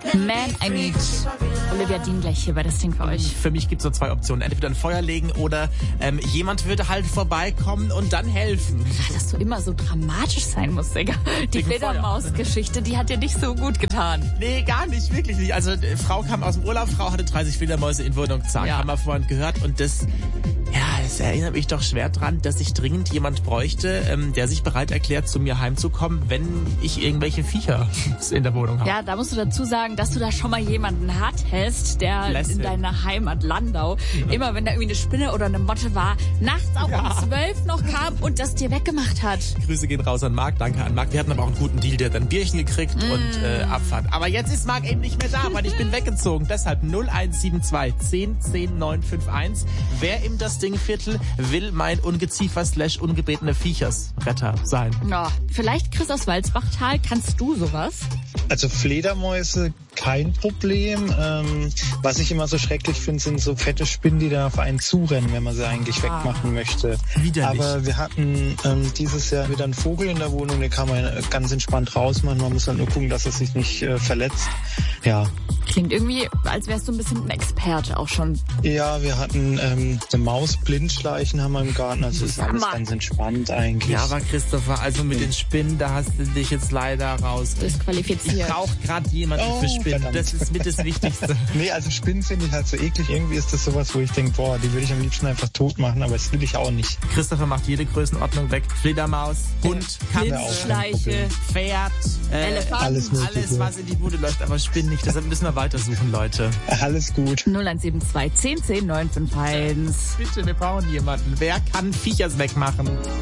Man, I Need. Olivia Dean gleich hier bei das Ding für euch. Für mich gibt es nur zwei Optionen. Entweder ein Feuer legen oder jemand würde halt vorbeikommen und dann helfen. Ach, dass du immer so dramatisch sein musst, Digga. Die Fledermaus-Geschichte, die hat dir nicht so gut getan. Nee, gar nicht, wirklich nicht. Also Frau kam aus dem Urlaub, Frau hatte 30 Fledermäuse in Wohnung, zack, haben wir vorhin gehört. Und das erinnert mich doch schwer dran, dass ich dringend jemand bräuchte, der sich bereit erklärt, zu mir heimzukommen, wenn ich irgendwelche Viecher in der Wohnung habe. Ja, da musst du dazu sagen, dass du da schon mal jemanden hattest, der in deiner Heimat Landau, immer wenn da irgendwie eine Spinne oder eine Motte war, nachts auch um 12 noch kam und das dir weggemacht hat. Grüße gehen raus an Marc, danke an Marc. Wir hatten aber auch einen guten Deal, der hat dann ein Bierchen gekriegt und Abfahrt. Aber jetzt ist Marc eben nicht mehr da, weil ich bin weggezogen. Deshalb 0172 10 10 951. Wer im Das Ding Viertel will mein Ungeziefer/ungebetene Viechersretter sein? Ja, vielleicht Chris aus Walsbachtal, kannst du sowas? Also Fledermäuse kein Problem. Was ich immer so schrecklich finde, sind so fette Spinnen, die da auf einen zurennen, wenn man sie eigentlich wegmachen möchte. Widerlich. Aber wir hatten dieses Jahr wieder einen Vogel in der Wohnung, den kann man ganz entspannt rausmachen. Man muss dann nur gucken, dass er sich nicht verletzt. Ja. Klingt irgendwie, als wärst du ein bisschen ein Experte auch schon. Ja, wir hatten eine Maus blindschleichen haben wir im Garten, also ist alles ganz entspannt eigentlich. Ja, aber Christopher, also mit den Spinnen, da hast du dich jetzt leider raus. Disqualifiziert. Ich brauche gerade jemanden für Spinnen, verdammt. Das ist mit das Wichtigste. Nee, also Spinnen finde ich halt so eklig. Irgendwie ist das sowas, wo ich denke, boah, die würde ich am liebsten einfach tot machen, aber das will ich auch nicht. Christopher macht jede Größenordnung weg. Fledermaus, Hund, Blindschleiche, Pferd, Elefant, alles was in die Bude läuft, aber Spinnen nicht. Deshalb müssen wir weitersuchen, Leute. Alles gut. 0172 10 10 951. Bitte, wir brauchen jemanden. Wer kann Viechers wegmachen?